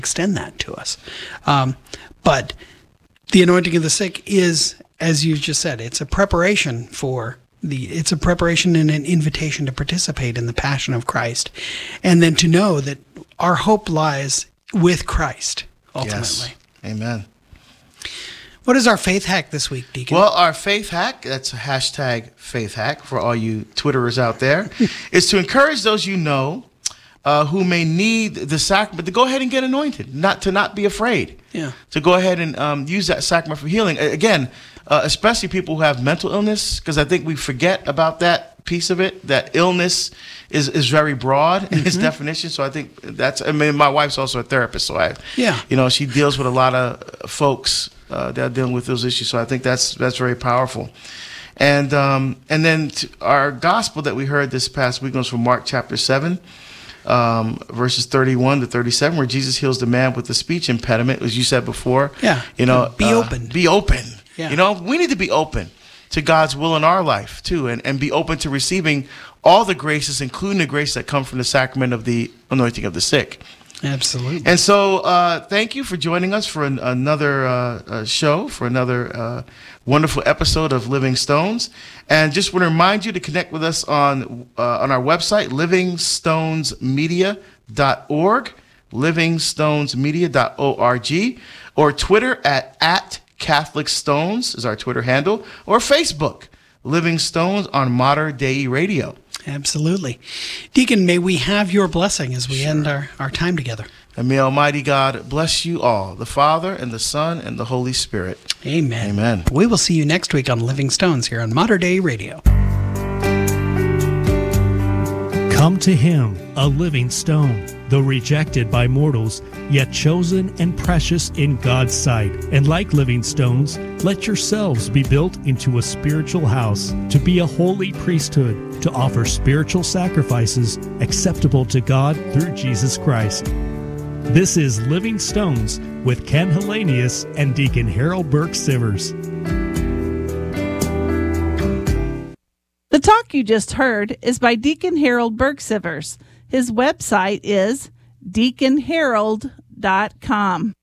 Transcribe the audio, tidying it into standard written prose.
extend that to us. But the anointing of the sick is, as you just said, it's a preparation it's a preparation and an invitation to participate in the passion of Christ. And then to know that our hope lies with Christ, ultimately. Yes. Amen. What is our faith hack this week, Deacon? Well, our faith hack, that's a hashtag faith hack for all you Twitterers out there, is to encourage those you know who may need the sacrament to go ahead and get anointed, not be afraid. Yeah. To go ahead and use that sacrament for healing. Again, especially people who have mental illness, because I think we forget about that piece of it, that illness is very broad in its definition. So I think my wife's also a therapist, so she deals with a lot of folks that are dealing with those issues. So I think that's very powerful. And then our gospel that we heard this past week was from Mark chapter 7, verses 31 to 37, where Jesus heals the man with the speech impediment, as you said before. Yeah. Be open. Be open. Yeah. We need to be open to God's will in our life too, and be open to receiving all the graces, including the grace that come from the sacrament of the anointing of the sick. Absolutely. And so thank you for joining us for another show, for another wonderful episode of Living Stones. And just want to remind you to connect with us on our website, livingstonesmedia.org, livingstonesmedia.org, or Twitter at Catholic Stones is our Twitter handle, or Facebook, Living Stones on Mater Dei Radio. Absolutely. Deacon, may we have your blessing as we end our time together. And may Almighty God bless you all, the Father and the Son and the Holy Spirit. Amen. Amen. We will see you next week on Living Stones here on Mater Dei Radio. Come to him, a living stone, though rejected by mortals, yet chosen and precious in God's sight. And like living stones, let yourselves be built into a spiritual house, to be a holy priesthood, to offer spiritual sacrifices acceptable to God through Jesus Christ. This is Living Stones with Ken Hellenius and Deacon Harold Burke Sivers. The talk you just heard is by Deacon Harold Burke Sivers. His website is deaconharold.com.